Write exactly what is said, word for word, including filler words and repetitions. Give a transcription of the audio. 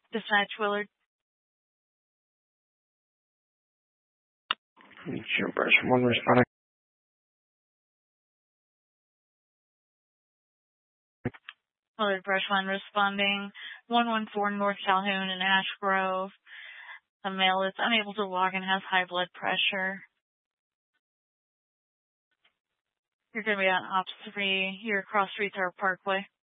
Dispatch Willard. Sure, Brush one responding. Willard Brush one responding. one one four North Calhoun in Ash Grove. A male is unable to walk and has high blood pressure. You're going to be on Op three. You're across Retard Parkway.